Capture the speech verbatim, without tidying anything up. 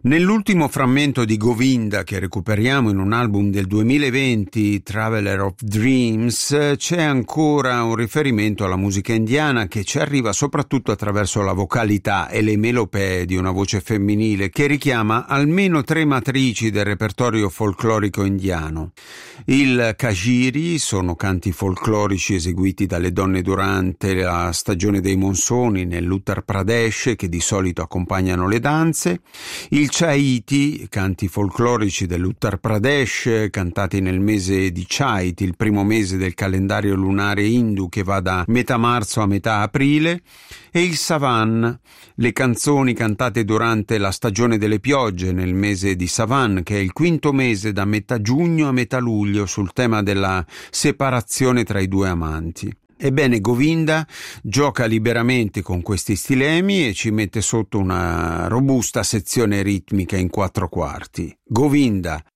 Nell'ultimo frammento di Govinda che recuperiamo in un album del duemilaventi, Traveler of Dreams, c'è ancora un riferimento alla musica indiana che ci arriva soprattutto attraverso la vocalità e le melopee di una voce femminile che richiama almeno tre matrici del repertorio folclorico indiano. Il Kajiri sono canti folclorici eseguiti dalle donne durante la stagione dei monsoni nell'Uttar Pradesh che di solito accompagnano le danze. Il Chaiti, canti folclorici dell'Uttar Pradesh, cantati nel mese di Chait, il primo mese del calendario lunare hindu che va da metà marzo a metà aprile, e il Savan, le canzoni cantate durante la stagione delle piogge nel mese di Savan, che è il quinto mese da metà giugno a metà luglio, sul tema della separazione tra i due amanti. Ebbene, Govinda gioca liberamente con questi stilemi e ci mette sotto una robusta sezione ritmica in quattro quarti. Govinda,